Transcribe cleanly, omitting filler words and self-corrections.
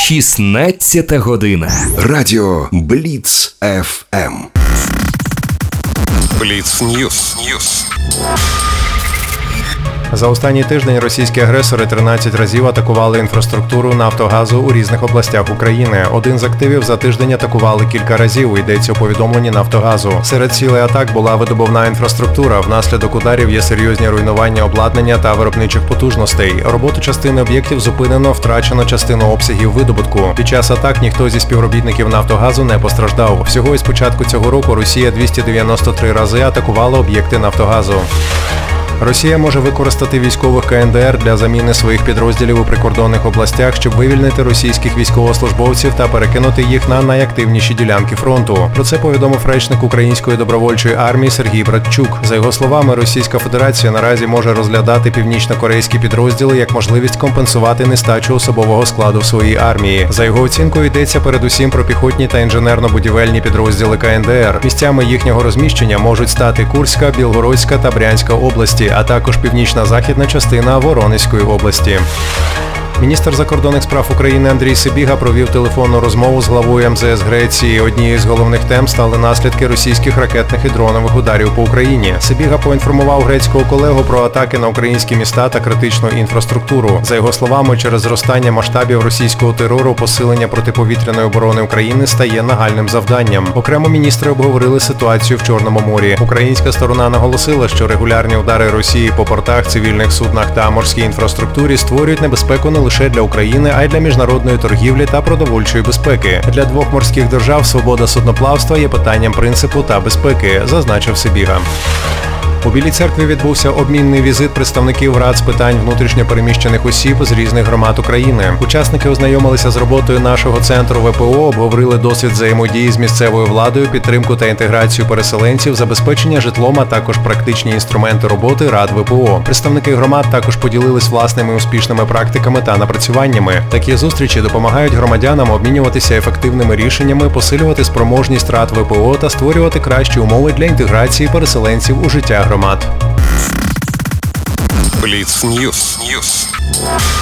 16 година. Радіо Бліц ФМ. Бліц Ньюс. За останній тиждень російські агресори 13 разів атакували інфраструктуру Нафтогазу у різних областях України. Один з активів за тиждень атакували кілька разів, йдеться у повідомленні Нафтогазу. Серед цілей атак була видобувна інфраструктура. Внаслідок ударів є серйозні руйнування обладнання та виробничих потужностей. Роботу частини об'єктів зупинено, втрачено частину обсягів видобутку. Під час атак ніхто зі співробітників Нафтогазу не постраждав. Всього із початку цього року Росія 293 рази атакувала об'єкти Нафтогазу. Росія може використати військових КНДР для заміни своїх підрозділів у прикордонних областях, щоб вивільнити російських військовослужбовців та перекинути їх на найактивніші ділянки фронту. Про це повідомив речник Української добровольчої армії Сергій Братчук. За його словами, Російська Федерація наразі може розглядати північно-корейські підрозділи як можливість компенсувати нестачу особового складу в своїй армії. За його оцінкою, йдеться передусім про піхотні та інженерно-будівельні підрозділи КНДР. Місцями їхнього розміщення можуть стати Курська, Білгородська та Брянська області, а також північна-західна частина Воронезької області. Міністр закордонних справ України Андрій Сибіга провів телефонну розмову з главою МЗС Греції. Однією з головних тем стали наслідки російських ракетних і дронових ударів по Україні. Сибіга поінформував грецького колегу про атаки на українські міста та критичну інфраструктуру. За його словами, через зростання масштабів російського терору посилення протиповітряної оборони України стає нагальним завданням. Окремо міністри обговорили ситуацію в Чорному морі. Українська сторона наголосила, що регулярні удари Росії по портах, цивільних суднах та морській інфраструктурі створюють небезпеку не лише для України, а й для міжнародної торгівлі та продовольчої безпеки. Для двох морських держав свобода судноплавства є питанням принципу та безпеки, зазначив Сибіга. У Білій Церкві відбувся обмінний візит представників рад з питань внутрішньо переміщених осіб з різних громад України. Учасники ознайомилися з роботою нашого центру ВПО, обговорили досвід взаємодії з місцевою владою, підтримку та інтеграцію переселенців, забезпечення житлом, а також практичні інструменти роботи рад ВПО. Представники громад також поділились власними успішними практиками та напрацюваннями. Такі зустрічі допомагають громадянам обмінюватися ефективними рішеннями, посилювати спроможність рад ВПО та створювати кращі умови для інтеграції переселенців у життя громад. Бліц Ньюс.